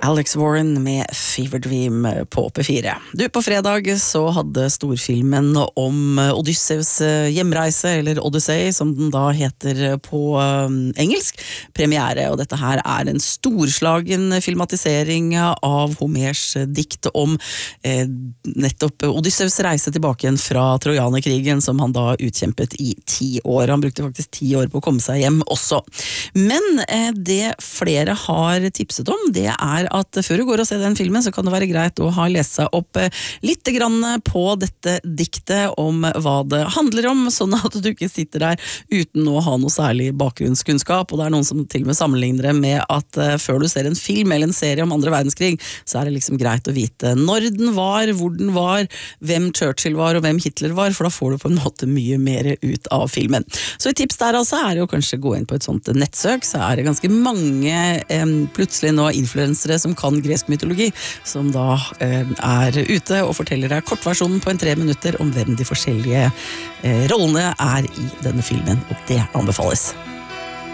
Alex Warren med Fever Dream på P4. Du, på fredag så hadde storfilmen om Odysseus hjemreise, eller Odyssey, som den da heter på engelsk, premiere, og dette her er en storslagen filmatisering av Homers dikt om nettopp Odysseus reise tilbake igjen fra Trojanerkrigen, som han da utkjempet i 10 år. Han brukte faktisk 10 år på å komme seg hjem også. Men det flere har tipset om, det er at før du går og ser den filmen, så kan det være greit å ha lest seg opp litt grann på dette diktet om hva det handler om, sånn at du ikke sitter der uten å ha noe særlig bakgrunnskunnskap, og det er noen som til og med sammenligner det med at før du ser en film eller en serie om andre verdenskrig, så er det liksom greit å vite når den var, hvor den var, hvem Churchill var og hvem Hitler var, for da får du på en måte mye mer ut av filmen. Så et tips der altså er jo kanskje gå inn på et sånt nettsøk, så er det ganske mange plutselig nå influensere som kan gresk mytologi, som da er ute og forteller deg kortversjonen på 3 minutter om hvem de forskjellige rollene er i denne filmen, og det anbefales.